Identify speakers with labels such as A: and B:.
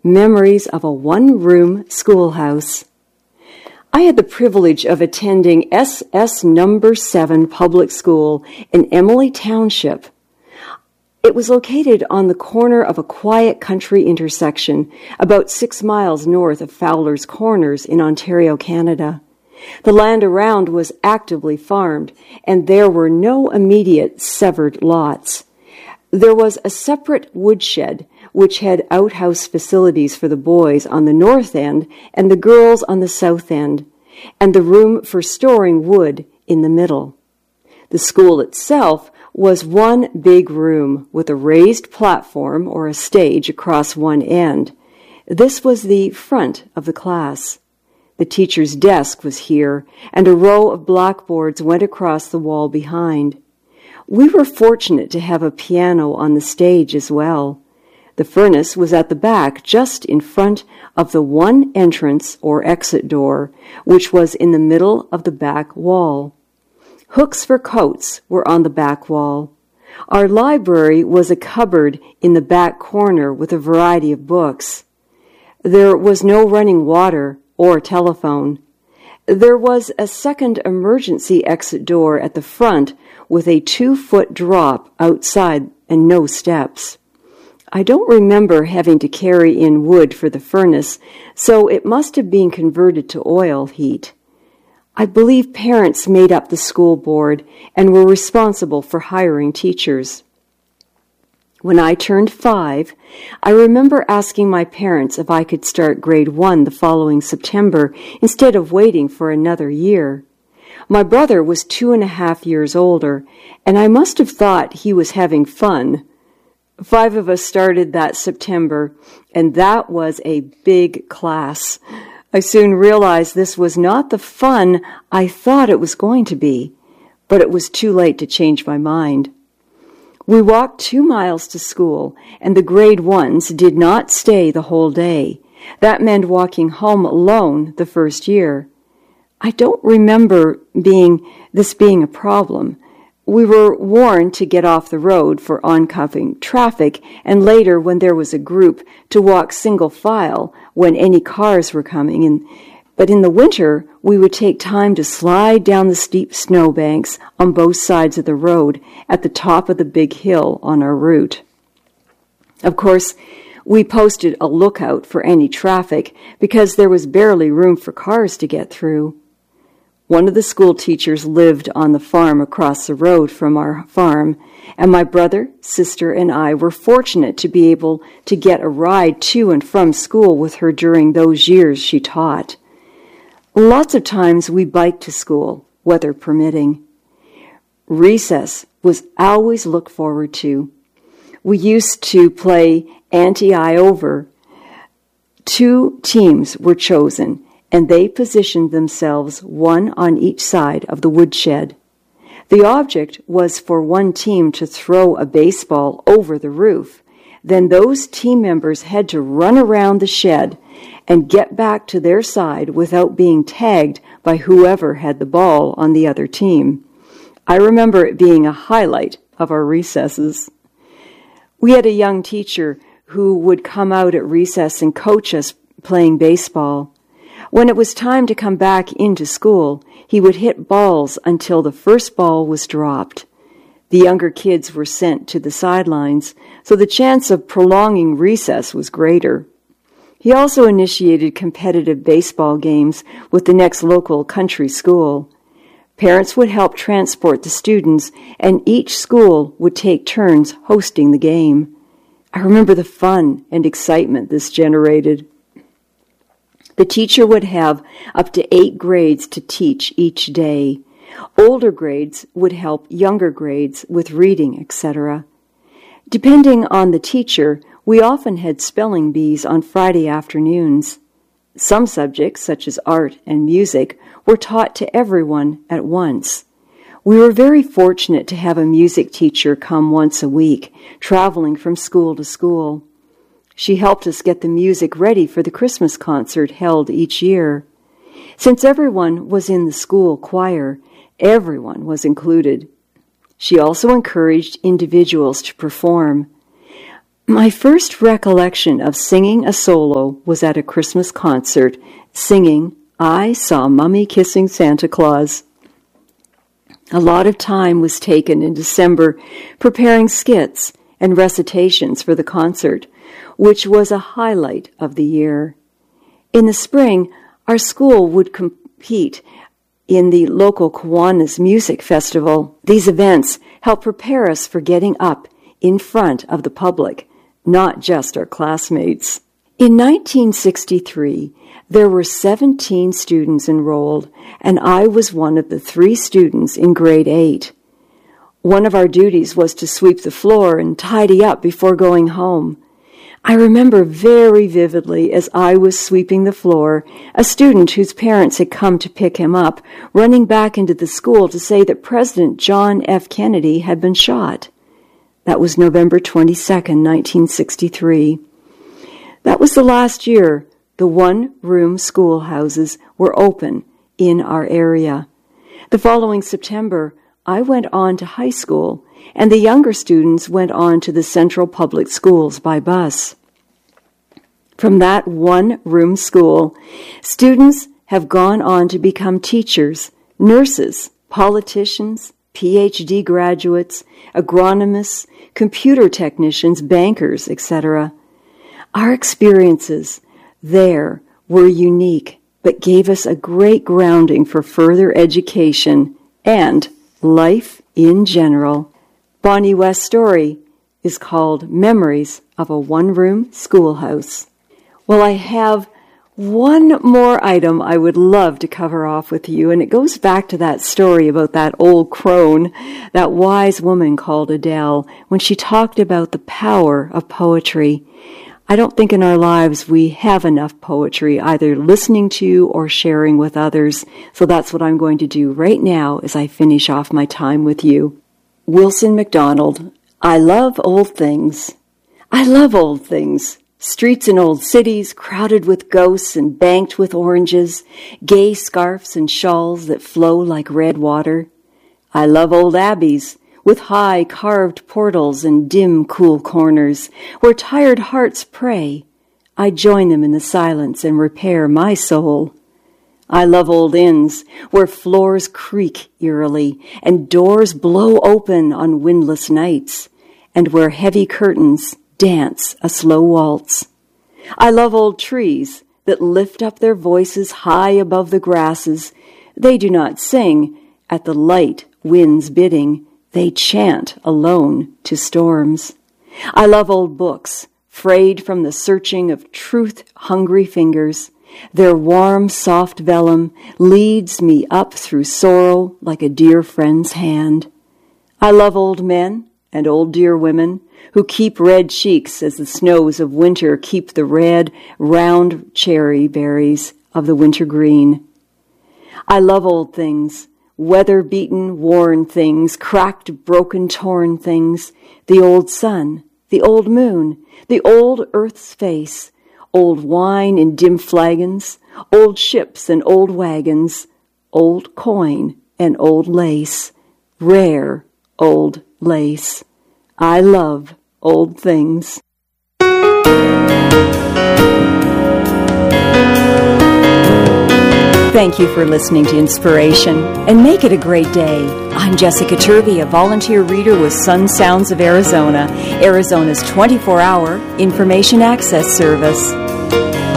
A: Memories of a one-room schoolhouse. I had the privilege of attending SS Number 7 Public School in Emily Township. It was located on the corner of a quiet country intersection about 6 miles north of Fowler's Corners in Ontario, Canada. The land around was actively farmed, and there were no immediate severed lots. There was a separate woodshed, which had outhouse facilities for the boys on the north end and the girls on the south end, and the room for storing wood in the middle. The school itself was one big room with a raised platform or a stage across one end. This was the front of the class. The teacher's desk was here, and a row of blackboards went across the wall behind. We were fortunate to have a piano on the stage as well. The furnace was at the back, just in front of the one entrance or exit door, which was in the middle of the back wall. Hooks for coats were on the back wall. Our library was a cupboard in the back corner with a variety of books. There was no running water or telephone. There was a second emergency exit door at the front with a 2-foot drop outside and no steps. I don't remember having to carry in wood for the furnace, so it must have been converted to oil heat. I believe parents made up the school board and were responsible for hiring teachers. When I turned 5, I remember asking my parents if I could start grade 1 the following September instead of waiting for another year. My brother was 2.5 years older, and I must have thought he was having fun. 5 of us started that September, and that was a big class. I soon realized this was not the fun I thought it was going to be, but it was too late to change my mind. We walked 2 miles to school, and the grade 1s did not stay the whole day. That meant walking home alone the first year. I don't remember this being a problem. We were warned to get off the road for oncoming traffic, and later, when there was a group, to walk single file when any cars were coming in. But in the winter, we would take time to slide down the steep snowbanks on both sides of the road at the top of the big hill on our route. Of course, we posted a lookout for any traffic because there was barely room for cars to get through. One of the school teachers lived on the farm across the road from our farm, and my brother, sister, and I were fortunate to be able to get a ride to and from school with her during those years she taught. Lots of times we biked to school, weather permitting. Recess was always looked forward to. We used to play ante-I over. 2 teams were chosen, and they positioned themselves one on each side of the woodshed. The object was for one team to throw a baseball over the roof. Then those team members had to run around the shed and get back to their side without being tagged by whoever had the ball on the other team. I remember it being a highlight of our recesses. We had a young teacher who would come out at recess and coach us playing baseball. When it was time to come back into school, he would hit balls until the first ball was dropped. The younger kids were sent to the sidelines, so the chance of prolonging recess was greater. He also initiated competitive baseball games with the next local country school. Parents would help transport the students, and each school would take turns hosting the game. I remember the fun and excitement this generated. The teacher would have up to 8 grades to teach each day. Older grades would help younger grades with reading, etc. Depending on the teacher, we often had spelling bees on Friday afternoons. Some subjects, such as art and music, were taught to everyone at once. We were very fortunate to have a music teacher come once a week, traveling from school to school. She helped us get the music ready for the Christmas concert held each year. Since everyone was in the school choir, everyone was included. She also encouraged individuals to perform. My first recollection of singing a solo was at a Christmas concert, singing I Saw Mummy Kissing Santa Claus. A lot of time was taken in December preparing skits and recitations for the concert, which was a highlight of the year. In the spring, our school would compete in the local Kiwanis Music Festival. These events helped prepare us for getting up in front of the public, not just our classmates. In 1963, there were 17 students enrolled, and I was one of the 3 students in grade 8. One of our duties was to sweep the floor and tidy up before going home. I remember very vividly as I was sweeping the floor, a student whose parents had come to pick him up, running back into the school to say that President John F. Kennedy had been shot. That was November 22nd, 1963. That was the last year the one-room schoolhouses were open in our area. The following September, I went on to high school, and the younger students went on to the Central Public Schools by bus. From that one-room school, students have gone on to become teachers, nurses, politicians, PhD graduates, agronomists, computer technicians, bankers, etc. Our experiences there were unique, but gave us a great grounding for further education and life in general. Bonnie West's story is called Memories of a One-Room Schoolhouse. Well, I have one more item I would love to cover off with you, and it goes back to that story about that old crone, that wise woman called Adele, when she talked about the power of poetry. I don't think in our lives we have enough poetry, either listening to or sharing with others, so that's what I'm going to do right now as I finish off my time with you. Wilson MacDonald, I love old things. I love old things. Streets in old cities crowded with ghosts and banked with oranges, gay scarfs and shawls that flow like red water. I love old abbeys with high carved portals and dim cool corners where tired hearts pray. I join them in the silence and repair my soul. I love old inns where floors creak eerily and doors blow open on windless nights, and where heavy curtains dance a slow waltz. I love old trees that lift up their voices high above the grasses. They do not sing at the light wind's bidding. They chant alone to storms. I love old books, frayed from the searching of truth-hungry fingers. Their warm, soft vellum leads me up through sorrow like a dear friend's hand. I love old men and old dear women who keep red cheeks as the snows of winter keep the red, round cherry berries of the winter green. I love old things, weather-beaten, worn things, cracked, broken, torn things, the old sun, the old moon, the old earth's face, old wine in dim flagons, old ships and old wagons, old coin and old lace, rare old lace. I love old things. Thank you for listening to Inspiration, and make it a great day. I'm Jessica Turvey, a volunteer reader with Sun Sounds of Arizona, Arizona's 24-hour information access service.